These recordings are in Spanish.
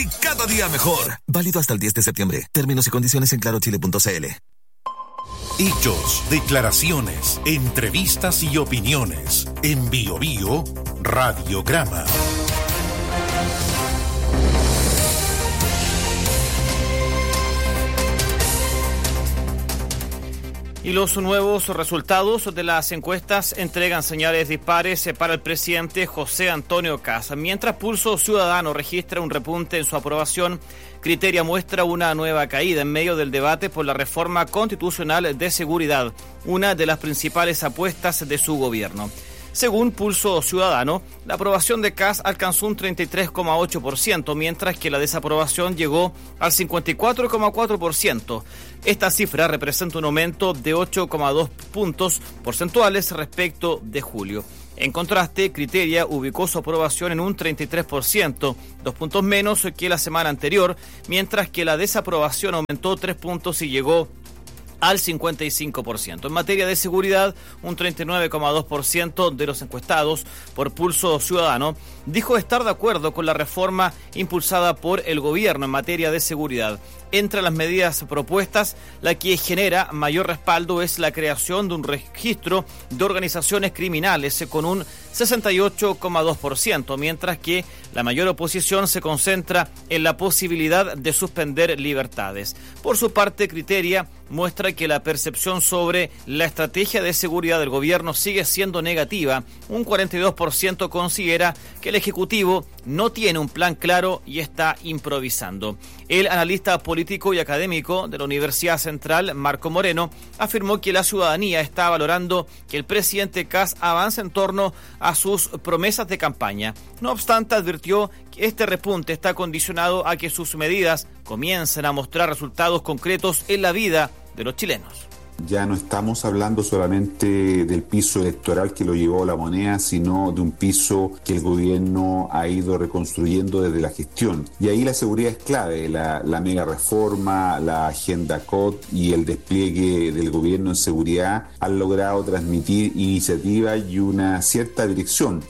ti cada día mejor. Válido hasta el 10 de septiembre. Términos y condiciones en clarochile.cl. Hechos, declaraciones, entrevistas y opiniones. En Bio Bio, Radiograma. Y los nuevos resultados de las encuestas entregan señales dispares para el presidente José Antonio Kast. Mientras Pulso Ciudadano registra un repunte en su aprobación, Criteria muestra una nueva caída en medio del debate por la reforma constitucional de seguridad, una de las principales apuestas de su gobierno. Según Pulso Ciudadano, la aprobación de Kast alcanzó un 33,8%, mientras que la desaprobación llegó al 54,4%. Esta cifra representa un aumento de 8,2 puntos porcentuales respecto de julio. En contraste, Criteria ubicó su aprobación en un 33%, 2 puntos menos que la semana anterior, mientras que la desaprobación aumentó 3 puntos y llegó al 55%. En materia de seguridad, un 39,2% de los encuestados por Pulso Ciudadano dijo estar de acuerdo con la reforma impulsada por el gobierno en materia de seguridad. Entre las medidas propuestas, la que genera mayor respaldo es la creación de un registro de organizaciones criminales con un 68,2%, mientras que la mayor oposición se concentra en la posibilidad de suspender libertades. Por su parte, Criteria muestra que la percepción sobre la estrategia de seguridad del gobierno sigue siendo negativa. Un 42% considera que el Ejecutivo no tiene un plan claro y está improvisando. El analista político y académico de la Universidad Central, Marco Moreno, afirmó que la ciudadanía está valorando que el presidente Kast avance en torno a sus promesas de campaña. No obstante, advirtió que este repunte está condicionado a que sus medidas comiencen a mostrar resultados concretos en la vida de los chilenos. Ya no estamos hablando solamente del piso electoral que lo llevó la Moneda, sino de un piso que el gobierno ha ido reconstruyendo desde la gestión. Y ahí la seguridad es clave, la mega reforma, la agenda COT y el despliegue del gobierno en seguridad han logrado transmitir iniciativa y una cierta dirección.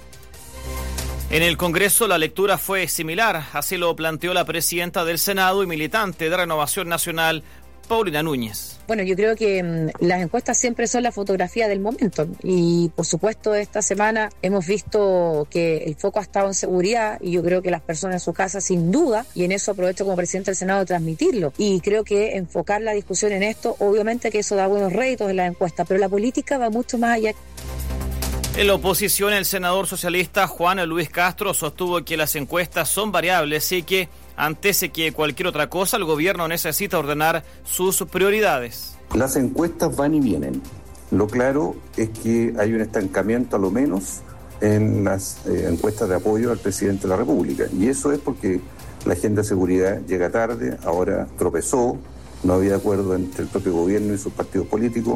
En el Congreso la lectura fue similar, así lo planteó la presidenta del Senado y militante de Renovación Nacional, Paulina Núñez. Bueno, yo creo que las encuestas siempre son la fotografía del momento y por supuesto esta semana hemos visto que el foco ha estado en seguridad y yo creo que las personas en su casa sin duda, y en eso aprovecho como presidente del Senado de transmitirlo, y creo que enfocar la discusión en esto, obviamente que eso da buenos réditos en las encuestas, pero la política va mucho más allá. En la oposición, el senador socialista Juan Luis Castro sostuvo que las encuestas son variables y que antes que cualquier otra cosa, el gobierno necesita ordenar sus prioridades. Las encuestas van y vienen. Lo claro es que hay un estancamiento a lo menos en las encuestas de apoyo al presidente de la República. Y eso es porque la agenda de seguridad llega tarde, ahora tropezó, no había acuerdo entre el propio gobierno y sus partidos políticos.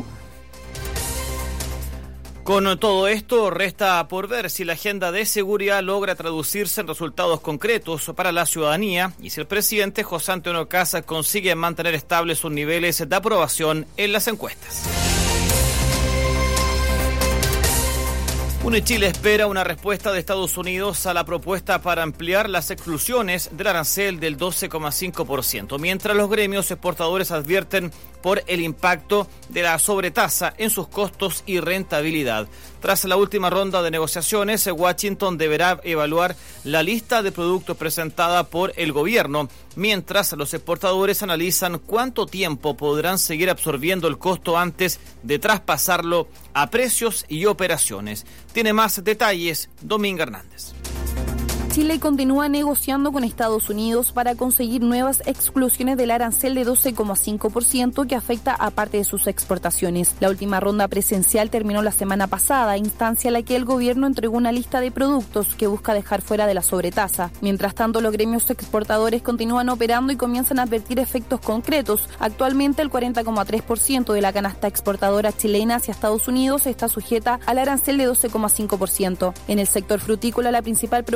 Con todo esto, resta por ver si la agenda de seguridad logra traducirse en resultados concretos para la ciudadanía y si el presidente José Antonio Kast consigue mantener estables sus niveles de aprobación en las encuestas. Chile espera una respuesta de Estados Unidos a la propuesta para ampliar las exclusiones del arancel del 12,5%, mientras los gremios exportadores advierten por el impacto de la sobretasa en sus costos y rentabilidad. Tras la última ronda de negociaciones, Washington deberá evaluar la lista de productos presentada por el gobierno, mientras los exportadores analizan cuánto tiempo podrán seguir absorbiendo el costo antes de traspasarlo a precios y operaciones. Tiene más detalles Dominga Hernández. Chile continúa negociando con Estados Unidos para conseguir nuevas exclusiones del arancel de 12,5% que afecta a parte de sus exportaciones. La última ronda presencial terminó la semana pasada, instancia en la que el gobierno entregó una lista de productos que busca dejar fuera de la sobretasa. Mientras tanto, los gremios exportadores continúan operando y comienzan a advertir efectos concretos. Actualmente, el 40,3% de la canasta exportadora chilena hacia Estados Unidos está sujeta al arancel de 12,5%. En el sector frutícola, la principal preocupación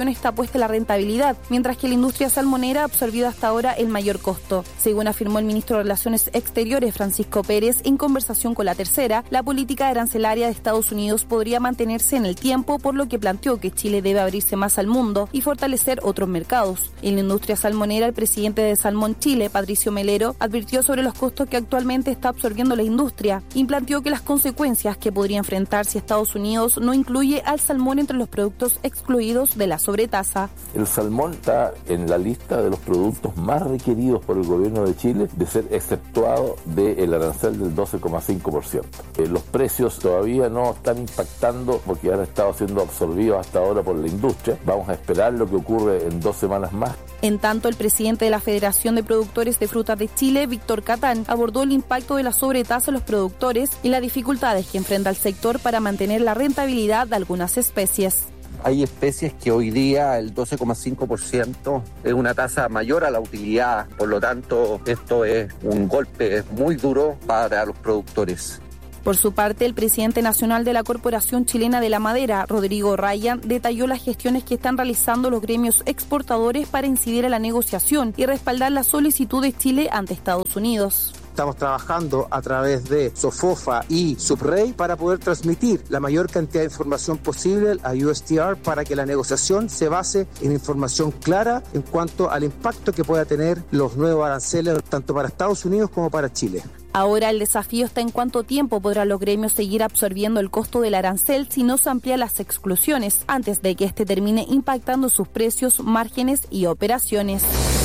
está puesta la rentabilidad, mientras que la industria salmonera ha absorbido hasta ahora el mayor costo. Según afirmó el ministro de Relaciones Exteriores, Francisco Pérez, en conversación con La Tercera, la política arancelaria de Estados Unidos podría mantenerse en el tiempo, por lo que planteó que Chile debe abrirse más al mundo y fortalecer otros mercados. En la industria salmonera, el presidente de Salmón Chile, Patricio Melero, advirtió sobre los costos que actualmente está absorbiendo la industria y planteó que las consecuencias que podría enfrentar si Estados Unidos no incluye al salmón entre los productos excluidos de la sobretasa. El salmón está en la lista de los productos más requeridos por el gobierno de Chile de ser exceptuado del arancel del 12,5%. Los precios todavía no están impactando porque han estado siendo absorbidos hasta ahora por la industria. Vamos a esperar lo que ocurre en 2 semanas más. En tanto, el presidente de la Federación de Productores de Frutas de Chile, Víctor Catán, abordó el impacto de la sobretasa en los productores y las dificultades que enfrenta el sector para mantener la rentabilidad de algunas especies. Hay especies que hoy día el 12,5% es una tasa mayor a la utilidad, por lo tanto esto es un golpe muy duro para los productores. Por su parte, el presidente nacional de la Corporación Chilena de la Madera, Rodrigo Ryan, detalló las gestiones que están realizando los gremios exportadores para incidir en la negociación y respaldar la solicitud de Chile ante Estados Unidos. Estamos trabajando a través de SOFOFA y SUBREI para poder transmitir la mayor cantidad de información posible a USTR para que la negociación se base en información clara en cuanto al impacto que pueda tener los nuevos aranceles tanto para Estados Unidos como para Chile. Ahora el desafío está en cuánto tiempo podrán los gremios seguir absorbiendo el costo del arancel si no se amplían las exclusiones, antes de que este termine impactando sus precios, márgenes y operaciones.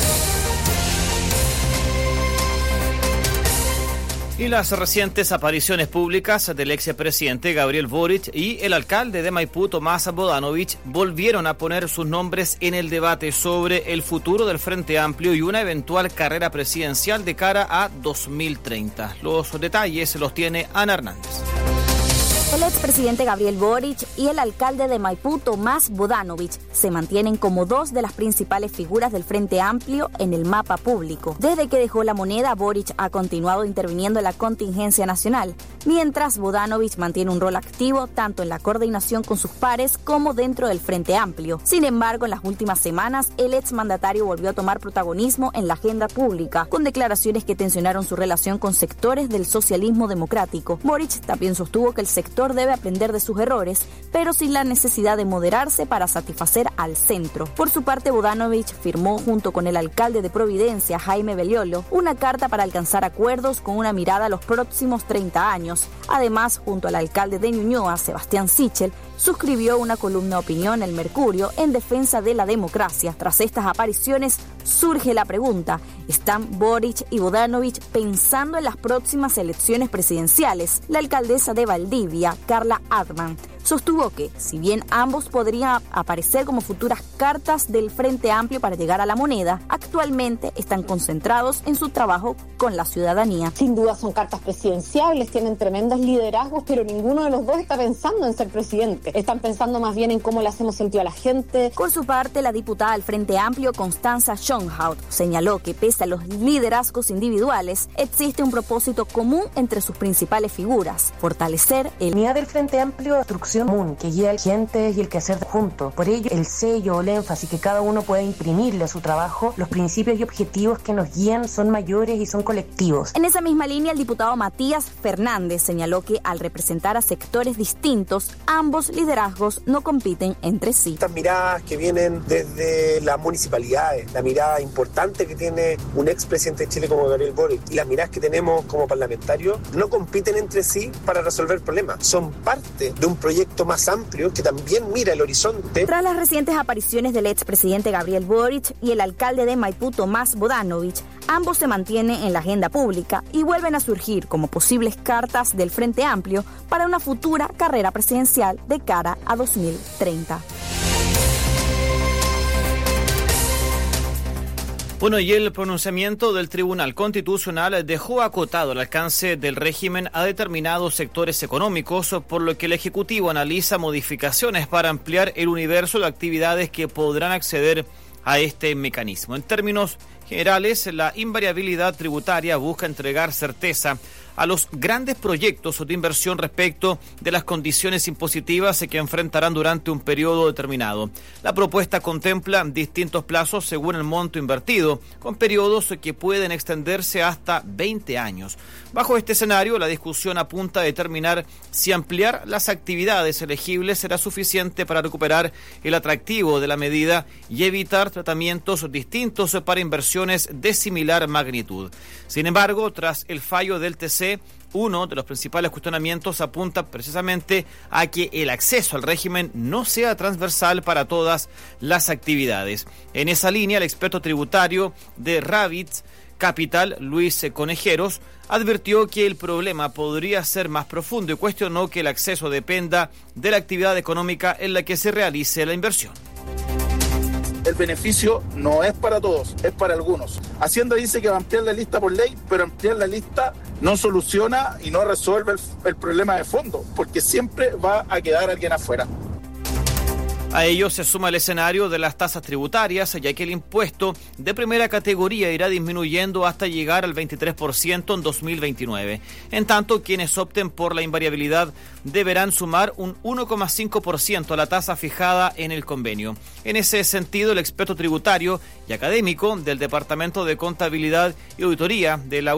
Y las recientes apariciones públicas del expresidente Gabriel Boric y el alcalde de Maipú, Tomás Bodanovich, volvieron a poner sus nombres en el debate sobre el futuro del Frente Amplio y una eventual carrera presidencial de cara a 2030. Los detalles los tiene Ana Hernández. El expresidente Gabriel Boric y el alcalde de Maipú, Tomás Bodanovich, se mantienen como dos de las principales figuras del Frente Amplio en el mapa público. Desde que dejó La Moneda, Boric ha continuado interviniendo en la contingencia nacional, mientras Bodanovich mantiene un rol activo tanto en la coordinación con sus pares como dentro del Frente Amplio. Sin embargo, en las últimas semanas, el exmandatario volvió a tomar protagonismo en la agenda pública, con declaraciones que tensionaron su relación con sectores del socialismo democrático. Boric también sostuvo que el sector debe aprender de sus errores, pero sin la necesidad de moderarse para satisfacer al centro. Por su parte, Bodanovich firmó junto con el alcalde de Providencia, Jaime Belliolo, una carta para alcanzar acuerdos con una mirada a los próximos 30 años. Además, junto al alcalde de Ñuñoa, Sebastián Sichel, suscribió una columna de opinión en El Mercurio en defensa de la democracia. Tras estas apariciones, surge la pregunta: ¿están Boric y Bodanovich pensando en las próximas elecciones presidenciales? La alcaldesa de Valdivia, Carla Adman, sostuvo que, si bien ambos podrían aparecer como futuras cartas del Frente Amplio para llegar a La Moneda, actualmente están concentrados en su trabajo con la ciudadanía. Sin duda son cartas presidenciables, tienen tremendos liderazgos, pero ninguno de los dos está pensando en ser presidente. Están pensando más bien en cómo le hacemos sentido a la gente. Por su parte, la diputada del Frente Amplio, Constanza Schönhaut, señaló que pese a los liderazgos individuales, existe un propósito común entre sus principales figuras: fortalecer la unidad del Frente Amplio, construcción común que guía a la gente y el quehacer junto. Por ello, el sello o el énfasis que cada uno puede imprimirle a su trabajo, los principios y objetivos que nos guían son mayores y son colectivos. En esa misma línea, el diputado Matías Fernández señaló que al representar a sectores distintos, ambos liderazgos no compiten entre sí. Estas miradas que vienen desde las municipalidades, la mirada importante que tiene un expresidente de Chile como Gabriel Boric y las miradas que tenemos como parlamentarios, no compiten entre sí para resolver problemas. Son parte de un proyecto más amplio que también mira el horizonte. Tras las recientes apariciones del expresidente Gabriel Boric y el alcalde de Maipú, Tomás Bodanovich, ambos se mantienen en la agenda pública y vuelven a surgir como posibles cartas del Frente Amplio para una futura carrera presidencial de cara a 2030. Bueno, y el pronunciamiento del Tribunal Constitucional dejó acotado el alcance del régimen a determinados sectores económicos, por lo que el Ejecutivo analiza modificaciones para ampliar el universo de actividades que podrán acceder a este mecanismo. En términos generales, la invariabilidad tributaria busca entregar certeza a los grandes proyectos de inversión respecto de las condiciones impositivas que enfrentarán durante un periodo determinado. La propuesta contempla distintos plazos según el monto invertido, con periodos que pueden extenderse hasta 20 años. Bajo este escenario, la discusión apunta a determinar si ampliar las actividades elegibles será suficiente para recuperar el atractivo de la medida y evitar tratamientos distintos para inversiones de similar magnitud. Sin embargo, tras el fallo del TC, uno de los principales cuestionamientos apunta precisamente a que el acceso al régimen no sea transversal para todas las actividades. En esa línea, el experto tributario de Ravitz Capital, Luis Conejeros, advirtió que el problema podría ser más profundo y cuestionó que el acceso dependa de la actividad económica en la que se realice la inversión. El beneficio no es para todos, es para algunos. Hacienda dice que va a ampliar la lista por ley, pero ampliar la lista no soluciona y no resuelve el problema de fondo, porque siempre va a quedar alguien afuera. A ello se suma el escenario de las tasas tributarias, ya que el impuesto de primera categoría irá disminuyendo hasta llegar al 23% en 2029. En tanto, quienes opten por la invariabilidad deberán sumar un 1,5% a la tasa fijada en el convenio. En ese sentido, el experto tributario y académico del Departamento de Contabilidad y Auditoría de la